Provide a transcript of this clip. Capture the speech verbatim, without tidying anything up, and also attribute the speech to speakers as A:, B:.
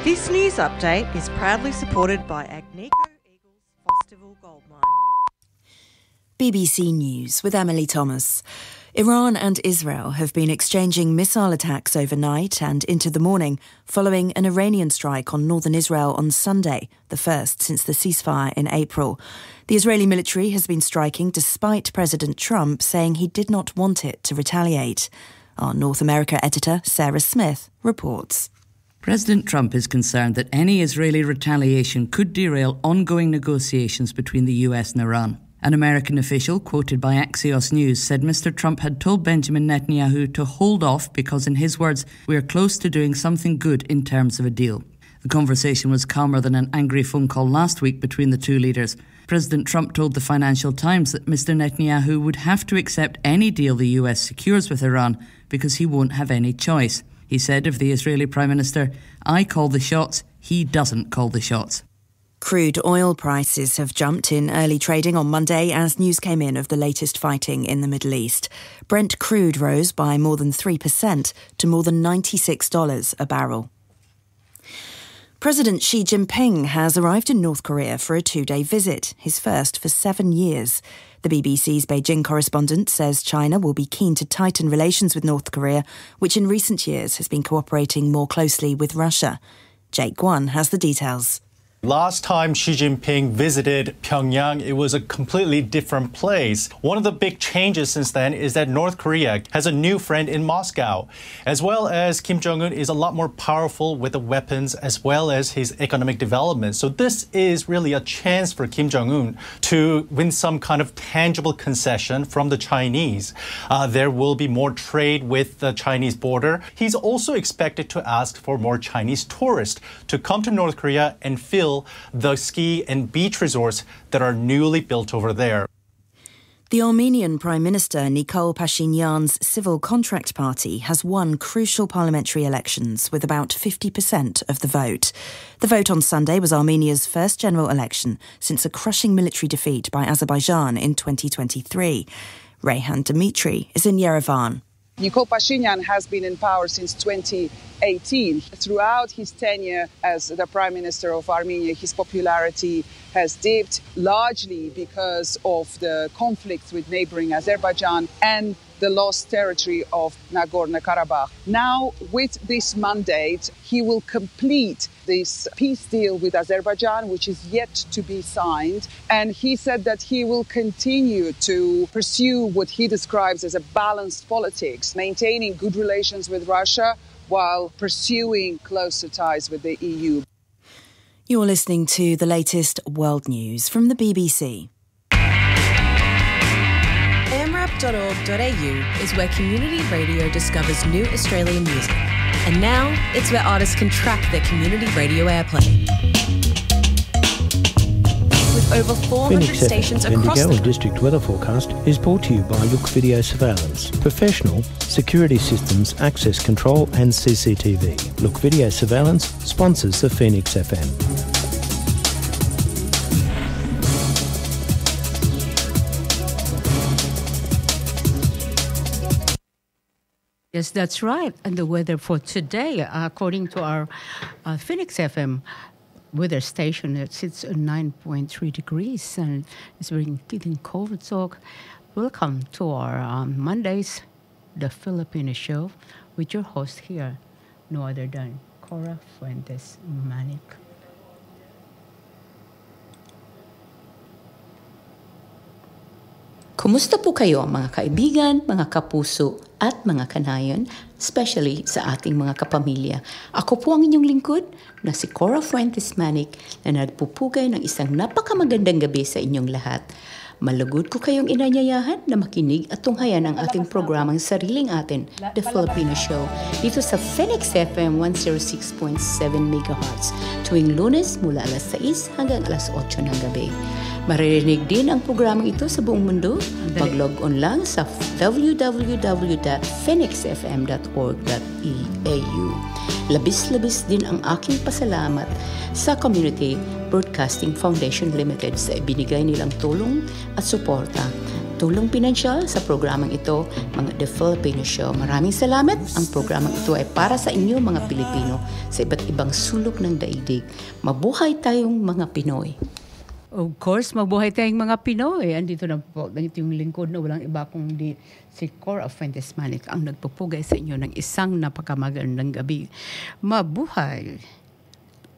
A: This news update is proudly supported by Agnico Eagles Fosterville Gold Mine.
B: B B C News with Emily Thomas. Iran and Israel have been exchanging missile attacks overnight and into the morning following an Iranian strike on northern Israel on Sunday, the first since the ceasefire in April. The Israeli military has been striking despite President Trump saying he did not want it to retaliate. Our North America editor, Sarah Smith, reports.
C: President Trump is concerned that any Israeli retaliation could derail ongoing negotiations between the U S and Iran. An American official, quoted by Axios News, said Mister Trump had told Benjamin Netanyahu to hold off because, in his words, we are close to doing something good in terms of a deal. The conversation was calmer than an angry phone call last week between the two leaders. President Trump told the Financial Times that Mister Netanyahu would have to accept any deal the U S secures with Iran because he won't have any choice. He said of the Israeli Prime Minister, "I call the shots, he doesn't call the shots."
B: Crude oil prices have jumped in early trading on Monday as news came in of the latest fighting in the Middle East. Brent crude rose by more than three percent to more than ninety-six dollars a barrel. President Xi Jinping has arrived in North Korea for a two-day visit, his first for seven years. The B B C's Beijing correspondent says China will be keen to tighten relations with North Korea, which in recent years has been cooperating more closely with Russia. Jake Guan has the details.
D: Last time Xi Jinping visited Pyongyang, it was a completely different place. One of the big changes since then is that North Korea has a new friend in Moscow, as well as Kim Jong-un is a lot more powerful with the weapons as well as his economic development. So this is really a chance for Kim Jong-un to win some kind of tangible concession from the Chinese. Uh, there will be more trade with the Chinese border. He's also expected to ask for more Chinese tourists to come to North Korea and fill the ski and beach resorts that are newly built over there.
B: The Armenian Prime Minister Nikol Pashinyan's Civil Contract Party has won crucial parliamentary elections with about fifty percent of the vote. The vote on Sunday was Armenia's first general election since a crushing military defeat by Azerbaijan in twenty twenty-three. Reyhan Dimitri is in Yerevan.
E: Nikol Pashinyan has been in power since twenty eighteen. Throughout his tenure as the Prime Minister of Armenia, his popularity has dipped largely because of the conflicts with neighboring Azerbaijan and the lost territory of Nagorno-Karabakh. Now, with this mandate, he will complete this peace deal with Azerbaijan, which is yet to be signed. And he said that he will continue to pursue what he describes as a balanced politics, maintaining good relations with Russia while pursuing closer ties with the E U.
B: You're listening to the latest world news from the B B C.
F: a m rap dot org dot a u is where community radio discovers new Australian music. And now it's where artists can track their community radio airplay. With over four hundred
G: Phoenix
F: stations
G: F M
F: across
G: Bendigo
F: the
G: and District Weather Forecast is brought to you by Look Video Surveillance. Professional security systems, access control and C C T V. Look Video Surveillance sponsors the Phoenix F M.
H: Yes, that's right. And the weather for today, uh, according to our uh, Phoenix F M weather station, it sits at nine point three degrees and it's very getting cold. So welcome to our um, Mondays, the Filipino show, with your host here, no other than Cora Fuentes Manic.
I: Kumusta po kayo mga kaibigan, mga kapuso at mga kanayon, especially sa ating mga kapamilya. Ako po ang inyong lingkod na si Cora Fuentes Manic na nagpupugay ng isang napakamagandang gabi sa inyong lahat. Malugod ko kayong inanyayahan na makinig at tunghayan ang ating programang Sariling Atin, The Filipino Show, dito sa Phoenix F M one oh six point seven megahertz tuwing Lunes mula alas sais hanggang alas otso ng gabi. Maririnig din ang programang ito sa buong mundo. Mag-log on lang sa w w w dot phoenix f m dot org dot a u. Labis-labis din ang aking pasalamat sa Community Broadcasting Foundation Limited sa ibinigay nilang tulong at suporta tulong pinansyal sa programang ito, mga The Filipino Show. Maraming salamat. Ang programang ito ay para sa inyo mga Pilipino sa iba't ibang sulok ng daigdig. Mabuhay tayong mga Pinoy.
H: Of course, mabuhay tayong mga Pinoy. Andito na po, ito yung lingkod na walang iba kundi si Cora Fuentes Manic ang nagpupugay sa inyo ng isang napakamagandang gabi. Mabuhay!